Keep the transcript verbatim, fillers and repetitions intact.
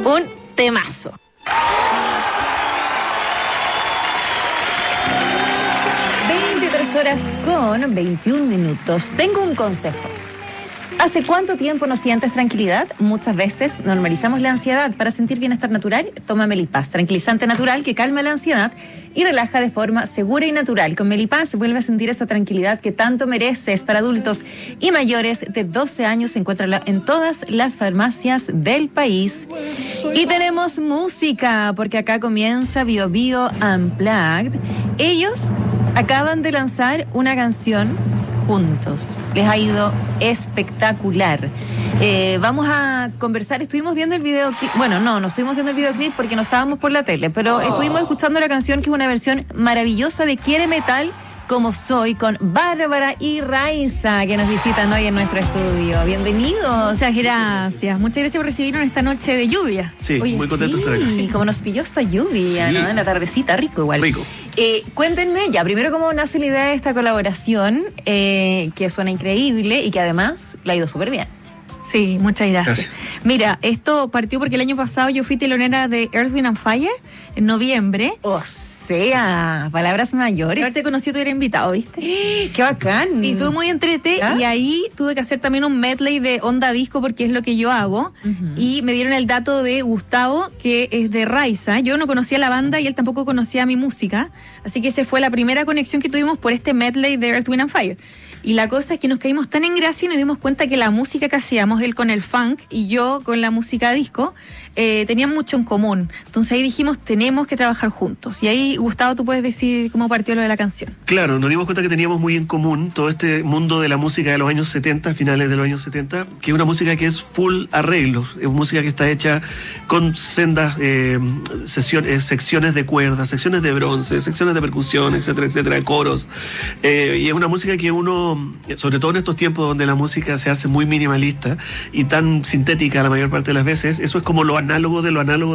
Un temazo. veintitrés horas con veintiún minutos. Tengo un consejo. ¿Hace cuánto tiempo no sientes tranquilidad? Muchas veces normalizamos la ansiedad. Para sentir bienestar natural, toma Melipaz, tranquilizante natural que calma la ansiedad y relaja de forma segura y natural. Con Melipaz vuelve a sentir esa tranquilidad que tanto mereces. Para adultos y mayores de doce años se encuentra en todas las farmacias del país. Y tenemos música, porque acá comienza Bio Bio Unplugged. Ellos acaban de lanzar una canción juntos. Les ha ido espectacular. Eh, vamos a conversar. Estuvimos viendo el videoclip. Bueno, no, no estuvimos viendo el videoclip porque no estábamos por la tele, pero oh. estuvimos escuchando la canción, que es una versión maravillosa de Quiéreme Tal Como Soy, con Bárbara y Raiza, que nos visitan hoy en nuestro estudio. Bienvenidos. Muchas gracias. Muchas gracias por recibirnos en esta noche de lluvia. Sí, Oye, muy contento sí, de estar aquí. Como nos pilló esta lluvia, Sí. ¿no? En la tardecita, rico igual. Rico. Eh, cuéntenme ya, primero cómo nace la idea de esta colaboración, eh, que suena increíble y que además le ha ido súper bien. Sí, muchas gracias. Gracias. Mira, esto partió porque el año pasado yo fui telonera de Earth, Wind and Fire en noviembre. O sea, palabras mayores. Haberte conocido, tú eras invitado, ¿viste? ¡Qué bacán! Y estuve muy entrete. ¿Ah? Y ahí tuve que hacer también un medley de onda disco, porque es lo que yo hago. Uh-huh. Y me dieron el dato de Gustavo, que es de Raiza. Yo no conocía la banda y él tampoco conocía mi música. Así que esa fue la primera conexión que tuvimos por este medley de Earth, Wind and Fire. Y la cosa es que nos caímos tan en gracia y nos dimos cuenta que la música que hacíamos, él con el funk y yo con la música disco, eh, tenían mucho en común. Entonces ahí dijimos, tenemos que trabajar juntos. Y ahí, Gustavo, tú puedes decir cómo partió lo de la canción. Claro, nos dimos cuenta que teníamos muy en común todo este mundo de la música de los años setenta, finales de los años setenta, que es una música que es full arreglos, es música que está hecha con sendas eh, sesiones, secciones de cuerdas, secciones de bronce, secciones de percusión, etcétera, etcétera, coros. Eh, y es una música que uno, sobre todo en estos tiempos donde la música se hace muy minimalista y tan sintética la mayor parte de las veces, eso es como lo análogo de lo análogo